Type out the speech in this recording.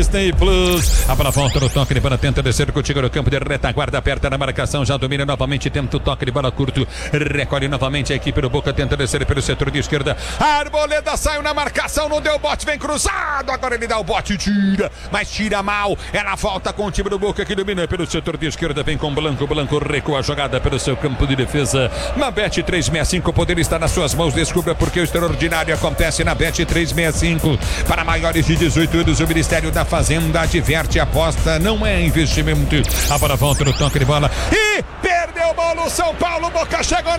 Disney Plus. A bola volta no toque de bola, tenta descer contigo no campo de retaguarda, aperta na marcação, já domina novamente, tenta o toque de bola curto, recolhe novamente a equipe do Boca, tenta descer pelo setor de esquerda. Arboleda saiu na marcação, não deu bote, vem cruzado, agora ele dá o bote, tira, mas tira mal. Ela volta com o time do Boca que domina pelo setor de esquerda, vem com Blanco recua a jogada pelo seu campo de defesa. Na Bet365, o poder está nas suas mãos, descubra porque o extraordinário acontece na Bet365. Para maiores de 18 anos, o Ministério da Fazenda adverte: aposta não é investimento. A bola volta no toque de bola e perdeu o bolo, São Paulo, Boca chegou